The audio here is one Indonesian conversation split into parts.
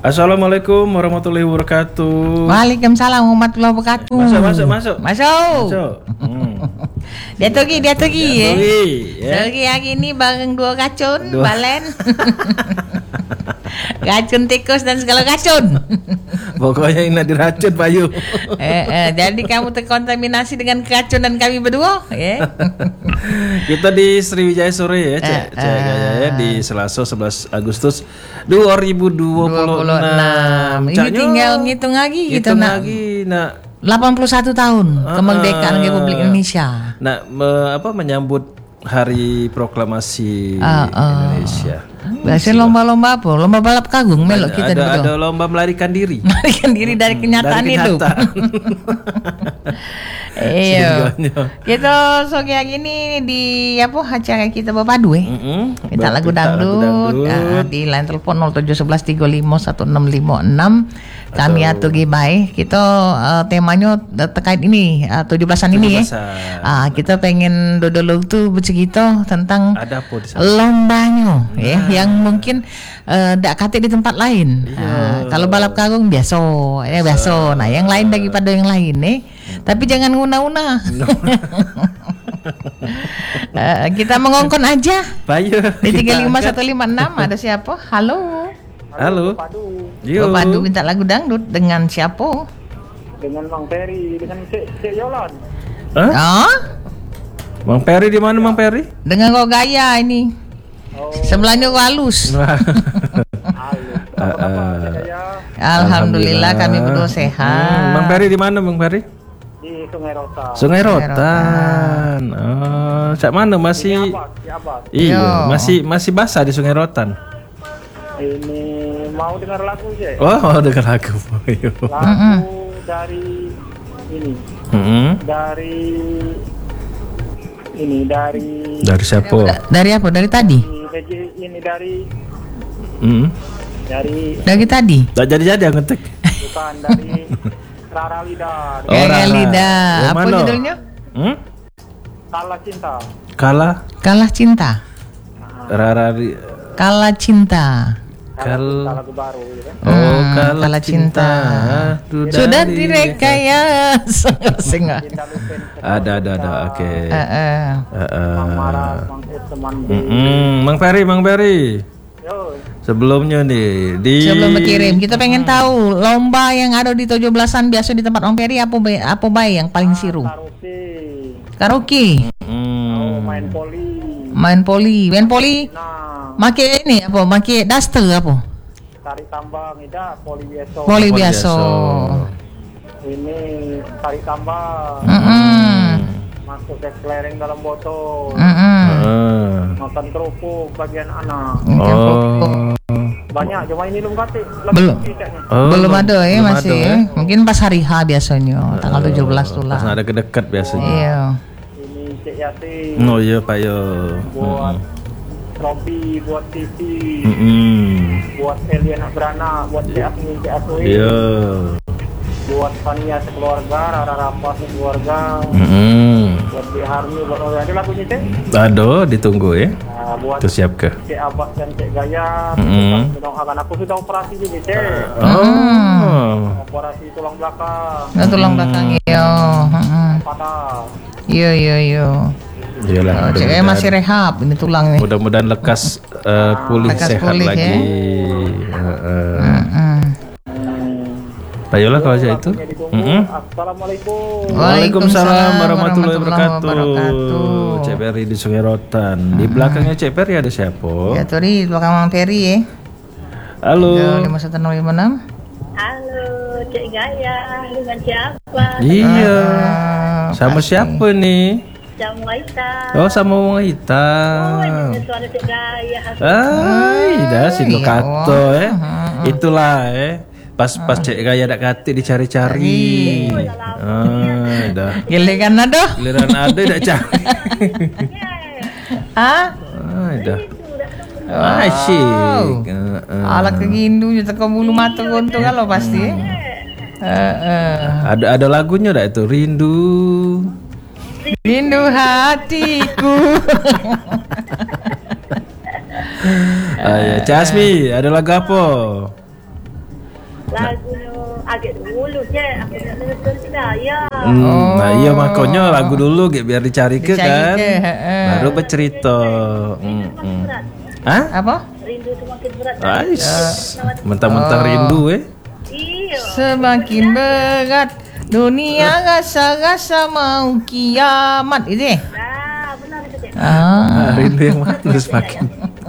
Assalamualaikum warahmatullahi wabarakatuh. Waalaikumsalam warahmatullahi wabarakatuh. Masuk. Dia pergi Ya. Pergi hari ni bareng dua racun, balen. Racun tikus dan segala racun. Pokoknya ini diracun Pak Yu. Jadi kamu terkontaminasi dengan keracunan kami berdua, ya. Kita di Sriwijaya Sore ya, Cek Gaya ya, di Selasa 11 Agustus 2026. Ini tinggal ngitung lagi gitu nak. 81 tahun kemerdekaan Republik Indonesia. Menyambut Hari Proklamasi Indonesia. Biasanya lomba-lomba apa? Lomba balap karung melok kita dulu. Ada lomba melarikan diri. Melarikan diri dari kenyataan itu. Iya. Kita sore hari ini di acara kita berpadu Kita lagu dangdut. Di line telepon 0711351656. Kami atur gibai. Kita temanya terkait ini 17-an ini ya. Kita pengen dodol tuh bercerita tentang lombanya ya, yang mungkin ndak kate di tempat lain. Kalau balap karung biasa. Nah, yang lain daripada yang lain nih. Tapi jangan una-una. Kita mengongkon aja. Di 35156 ada siapa? Halo. Padu minta lagu dangdut dengan siapa? Dengan Bang Peri, dengan Cik Yolan. Bang Peri di mana Bang Peri? Dengan kau gaya ini. Sebelahnya kau halus. Alhamdulillah kami berdua sehat. Bang Peri di mana Bang Peri? Di Sungai Rotan. Sungai Rotan. Cak mana masih? Iya, masih basah di Sungai Rotan. Ini mau dengar lagu aja. Mau dengar lagu. Lagu dari ini. Dari siapa? Dari apa? Dari tadi? Ini dari tadi. Tak jadi aku ngetik. Bukan dari Rara Lida. Rara Lida. Apa judulnya? Kalah Cinta. Kalah Cinta. Kalah Cinta. Lagu baru gitu kan. Kalah Cinta. Sudah direkayasa. Ada oke. Mang Peri. Sebelumnya nih sebelum berkirim kita pengen tahu lomba yang ada di 17-an biasa di tempat Om Peri apa baik yang paling siru? Karaoke. Main poli. Nah. Make ini apa? Make daster apa? Tarik tambang poli biasa. Ini tarik tambang. Masuk ke kelereng dalam botol. Makan kerupuk bagian anak. Banyak, cuma ini belum kate. Belum ada ya masih ya. Mungkin pas hari H biasanya, tanggal 17 tuh lah. Pas ada kedekat biasanya. Iya. Ini Cik Yasin. Iya Pak Yo. Buat Robi, buat Titi. Buat Eliana Brana, buat Cik Asmi, Cik Aswi. Iya. Buat Fania sekeluarga, Rara Rapa sekeluarga. Buat Bi Harmi, buat ada lagunya Cik? Ada, ditunggu ya. Buat itu siap ke? Cik Abbas dan Cik Gaya. Aku sudah operasi juga Cik. Operasi tulang belakang. Tulang belakang iya. Patah. Iya. Iyalah. Cik masih rehab ini tulang nih. Mudah-mudahan lekas pulih sehat lagi. Pak Yola kalau aja itu. Assalamualaikum. Waalaikumsalam warahmatullahi wabarakatuh. Cik Peri di Sungai Rotan. Di belakangnya Cik Peri ada siapa? Ya tadi di belakang Bang Peri ya. Halo. 51056. Halo, Cik Gaya dengan siapa? Iya. Sama siapa nih? Sama Waita. Sama Waita. Ini suara Cik Gaya. Dah Sinokato ya. Itulah Pas Cik Gaya dak kate dicari-cari. Dah. Giliran ada dak cari. Dah. Asyik. Ala kegindu teko bulu mata gontok kalau pasti. Ada lagunya dak itu Rindu hatiku. Casmi, ada lagu apa? Lagunya agak dulu Cek. Aku nak dengar Cik Gaya. Nah iya makanya lagu dulu biar dicari ke kan. Baru bercerita. Berat. Hah? Apa? Rindu semakin berat. Mentang-mentang rindu Iya. Semakin berat dunia rasa-rasa mau kiamat itu. Nah, benar itu Cek. Rindu yang mana semakin.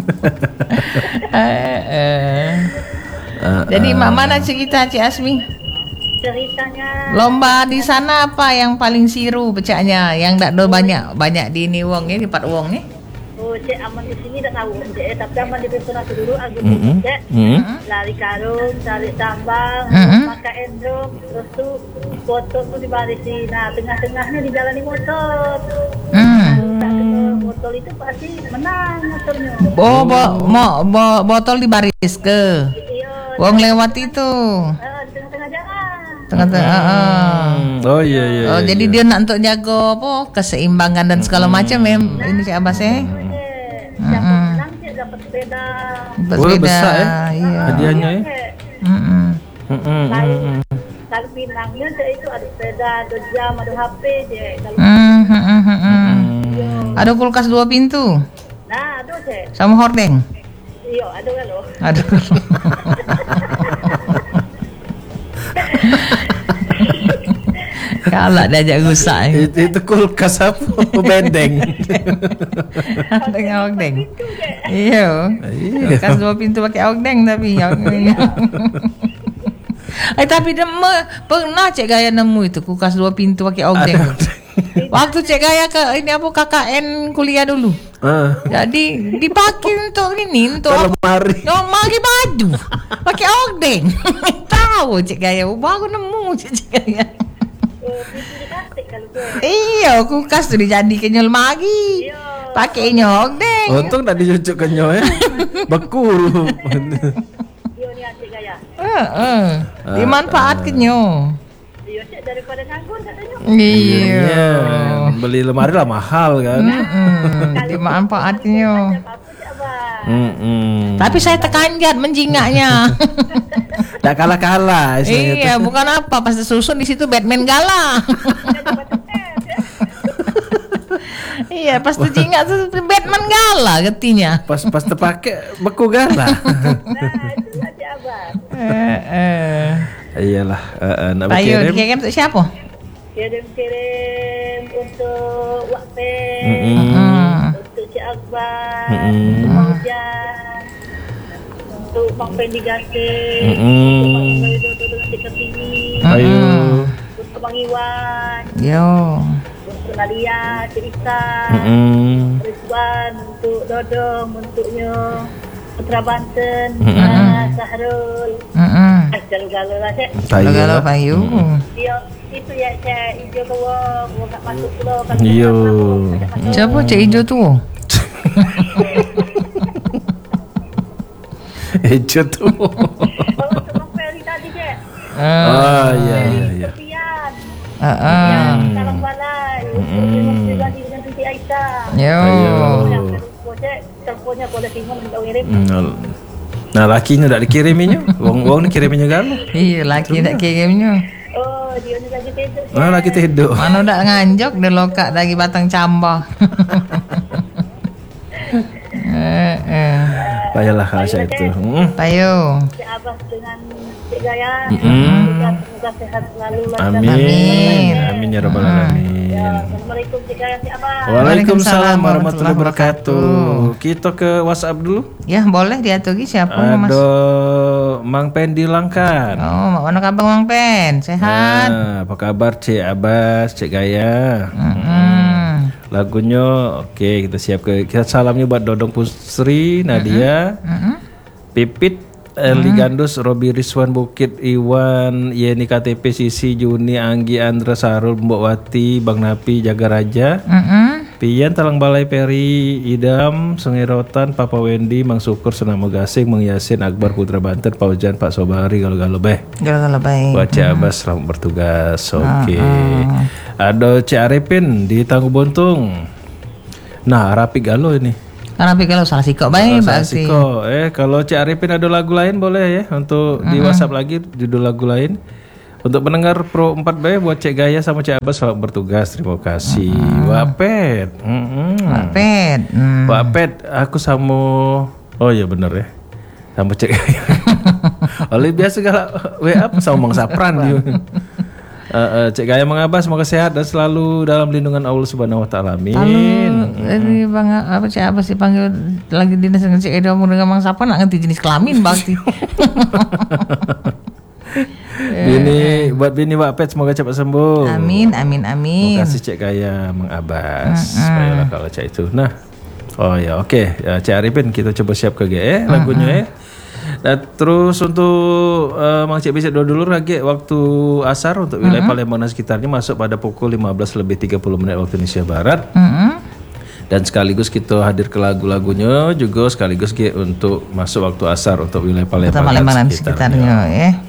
Jadi mana cerita Cik Asmi? Ceritanya Lomba di sana apa yang paling seru pecahnya? Yang tak ada banyak di ini wong ni, di Pat Wong ni. oh Cek aman di sini tak tahu Cek, tapi aman di Petronas dulu aku Cek. Lari karung, tarik tambang, pakai endrong, terus tuh foto tuh dibarisi. Nah, tengah-tengahnya dijalani motor. Tak kena motor itu pasti menang motornya. Botol dibaris ke. Iya, Wong lewat itu. di tengah-tengah jalan. Tengah-tengah. Oh iya. Oh, jadi dia nak untuk jaga apa keseimbangan dan segala macam ini Cik Abbas Siapa menang Cek dapat sepeda. Besar Iya. hadiahnya Kalau pinangnya Cek itu ada sepeda, ada jam, ada HP Cek. Kalau Ada kulkas 2 pintu nah, ada Cek. sama hordeng. Iya, ada kalau. Ada. Kalau diajak rusak itu kulkas apa? Bendeng. dengan hordeng. Iya. Kulkas 2 pintu pakai hordeng tapi tapi pernah Cik Gaya nemu itu kulkas 2 pintu pakai hordeng. Waktu Cik Gaya ke ini apa KKN kuliah dulu. Jadi dipakai untuk lemari. lemari baju pakai hordeng. Tahu Cik Gaya baru nemu Cik Gaya. Pintu dikasih kalau Cek. Iya, kulkas tu dijadikan lemari. Pakainya hordeng. Untung tak dicucukkan nyo Beku. Iya ni Cik Gaya. Dimanfaatkannya. Iya Cek, daripada nganggur katanya. Iya. Beli lemari lah mahal kan. Dimanfaatkannya. Apa Cek Abang? Tapi saya tekanjat menjingaknya. Tak kalah-kalah istilahnya Iya, bukan apa pas susun di situ Batman gala. Iya, pas terjingak tuh Batman gala getinya. Pas terpakai beku gala. Nah, itu Cek Abang. Iyalah, nak Ayo, berkirim. dikirim untuk siapa? Kirim untuk Wak Pen, untuk Cik Akbar, untuk Mak Jan, untuk Mak Pen Digasih, untuk Mak Ido dengan Cik Ketini, Ayo. untuk Bang Iwan, Yo. untuk Nadia, Cik Risa, Rizwan, untuk Dodong, untuknya Putra Banten, Sahrul. Galau-galau lah Cik. Galau payu. Dia itu ya Cik, hijau ke wong tak masuk pulau. Iyo. Siapa Cik Ijo tu? Ejo tu. Oh, Mak Feri tadi Cik. Iya. Sofian. Ah. Salam balai. Untuk ganti dengan Siti Aisyah. Yo. Cik, teleponnya boleh Simon minta kirim. Nah, lakinya tak dikiriminya. Wong ni kiriminya galau. Iya, laki nak kirimnya. Oh, dia ni lagi tidur. Laki tidur. Mana dak nganjok dia lokak dari batang cambah. Payahlah kalau saya itu. Payo. Cik Abah dengan Cik Gaya. Semoga sehat selalu. Amin ya rabbal alamin. Assalamualaikum Cik Gaya, Cik Abah. Waalaikumsalam warahmatullahi wabarakatuh. Kita ke WhatsApp dulu. Ya, boleh diatur siapa Mas? Ada Mang Pen di Langkat. Oh, mana kabar Mang Pen? Sehat? Apa kabar Cik Abbas, Cik Gaya? Lagunya oke, kita siap kita salamnya buat Dodong Pusri, Nadia, Pipit, Eli Gandus, Robi Rizwan Bukit, Iwan, Yeni KTP, Sisi, Juni, Anggi, Andra, Sarul, Mbok Wati, Bang Napi, Jaga Raja, Pian, Talang Balai, Peri, Idam, Sungai Rotan, Papa Wendy, Mang Syukur, Senamo Gasing, Mang Yasin, Akbar, Putra Banten, Pak Ujan, Pak Sobari, Galuh-galuh beh. Galuh-galuh baik. Buat Cik Abbas selamat bertugas. Oke. Ada Cik Arifin di Tangguh Buntung. Nah, rapi galuh ini. Tapi kalau salah siko baik berarti. Kalau Cik Arifin ada lagu lain boleh ya untuk di WhatsApp lagi judul lagu lain. Untuk pendengar Pro 4 baik buat Cik Gaya sama Cik Abbas selamat bertugas. Terima kasih. Wapet. Wapet aku sama oh iya bener ya. Sama Cik Gaya. Oleh biasa kalau WA sama Mang Sapran juga. Cik Gaya Mang Abbas semoga sehat dan selalu dalam lindungan Allah Subhanahu wa taala. Amin. Ini Bang apa Cik Abbas dipanggil lagi dinas dengan Cik Gaya ngomong dengan Mang Sapran nak ngerti jenis kelamin berarti. Buat bini Wapet semoga cepat sembuh. Amin. Terima kasih Cik Gaya Mang Abbas. Baiklah kalau Cik itu. Nah. Oh ya oke. Cik Arifin kita coba siap ke lagunya ya. Dan terus untuk Mang Cik bisa dulu lagi waktu asar untuk wilayah Palembang dan sekitarnya masuk pada pukul 15:30 waktu Indonesia Barat. Dan sekaligus kita hadir ke lagu-lagunya juga sekaligus untuk masuk waktu asar untuk wilayah Palembang dan sekitarnya.